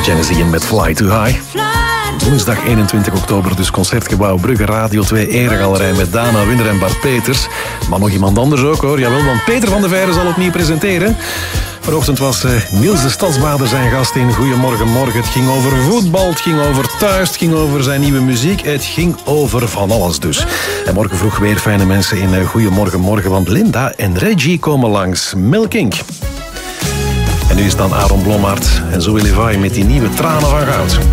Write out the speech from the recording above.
Genesee met Fly Too High. Woensdag 21 oktober, dus Concertgebouw Brugge, Radio 2 Eregalerij met Dana Winder en Bart Peters. Maar nog iemand anders ook hoor, jawel, want Peter van de Veire zal opnieuw presenteren. Vanochtend was Niels de Stadsbader zijn gast in Goedemorgen Morgen. Het ging over voetbal, het ging over thuis, het ging over zijn nieuwe muziek. Het ging over van alles dus. En morgen vroeg weer fijne mensen in Goedemorgen Morgen, want Linda en Reggie komen langs. Milkink. En nu is dan Aaron Blommaert en Zoe Levi met die nieuwe Tranen van Goud.